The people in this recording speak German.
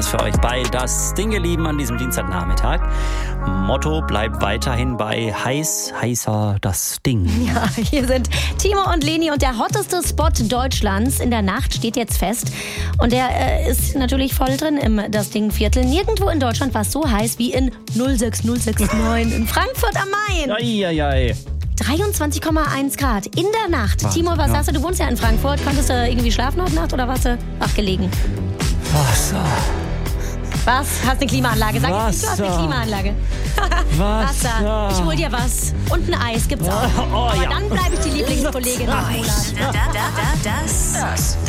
für euch bei Das Ding, ihr Lieben, an diesem Dienstagnachmittag. Motto bleibt weiterhin bei heißer das Ding. Ja, hier sind Timo und Leni und der hotteste Spot Deutschlands in der Nacht steht jetzt fest. Und der ist natürlich voll drin im Das Ding-Viertel. Nirgendwo in Deutschland war es so heiß wie in 06069 in Frankfurt am Main. Eieiei. 23,1 Grad in der Nacht. Wahnsinn, Timo, was ja. sagst du? Du wohnst ja in Frankfurt. Konntest du irgendwie schlafen heute Nacht oder warst du wach gelegen? Wasser. Was? Hast eine Klimaanlage? Sag jetzt nicht, du hast eine Wasser. Klimaanlage. Wasser. Ich hol dir was. Und ein Eis gibt's auch. Oh, Aber ja. dann bleibe ich die Lieblingskollegin. Das